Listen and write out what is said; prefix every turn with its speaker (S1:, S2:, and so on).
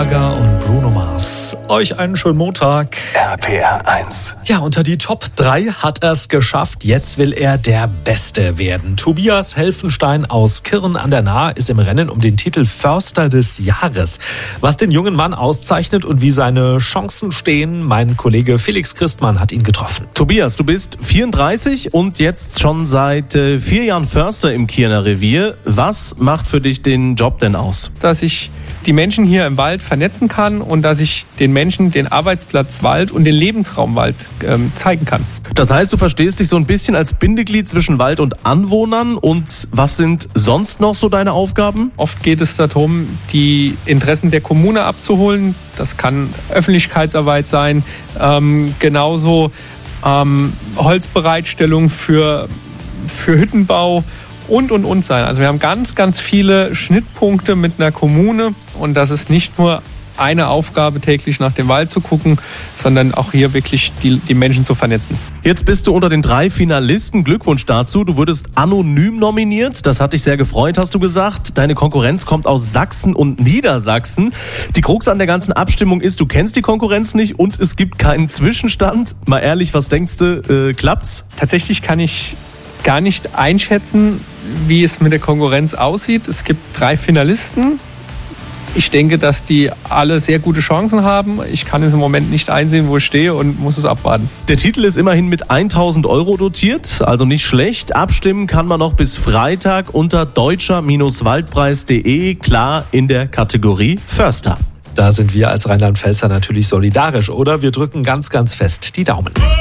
S1: Und Bruno Mars. Euch einen schönen Montag.
S2: RPR 1.
S1: Ja, unter die Top 3 hat er es geschafft. Jetzt will er der Beste werden. Tobias Helfenstein aus Kirn an der Nahe ist im Rennen um den Titel Förster des Jahres. Was den jungen Mann auszeichnet und wie seine Chancen stehen, mein Kollege Felix Christmann hat ihn getroffen.
S3: Tobias, du bist 34 und jetzt schon seit 4 Jahren Förster im Kirner Revier. Was macht für dich den Job denn aus?
S4: Dass ich die Menschen hier im Wald vernetzen kann und dass ich den Menschen den Arbeitsplatz Wald und den Lebensraum Wald zeigen kann.
S3: Das heißt, du verstehst dich so ein bisschen als Bindeglied zwischen Wald und Anwohnern. Und was sind sonst noch so deine Aufgaben?
S4: Oft geht es darum, die Interessen der Kommune abzuholen. Das kann Öffentlichkeitsarbeit sein, genauso Holzbereitstellung für Hüttenbau und sein. Also wir haben ganz, ganz viele Schnittpunkte mit einer Kommune und das ist nicht nur eine Aufgabe, täglich nach dem Wald zu gucken, sondern auch hier wirklich die Menschen zu vernetzen.
S3: Jetzt bist du unter den 3 Finalisten. Glückwunsch dazu. Du wurdest anonym nominiert. Das hat dich sehr gefreut, hast du gesagt. Deine Konkurrenz kommt aus Sachsen und Niedersachsen. Die Krux an der ganzen Abstimmung ist, du kennst die Konkurrenz nicht und es gibt keinen Zwischenstand. Mal ehrlich, was denkst du, klappt's?
S4: Tatsächlich kann ich gar nicht einschätzen, wie es mit der Konkurrenz aussieht. Es gibt 3 Finalisten. Ich denke, dass die alle sehr gute Chancen haben. Ich kann es im Moment nicht einsehen, wo ich stehe und muss es abwarten.
S3: Der Titel ist immerhin mit 1.000 € dotiert, also nicht schlecht. Abstimmen kann man noch bis Freitag unter deutscher-waldpreis.de, klar in der Kategorie Förster.
S1: Da sind wir als Rheinland-Pfälzer natürlich solidarisch, oder? Wir drücken ganz, ganz fest die Daumen.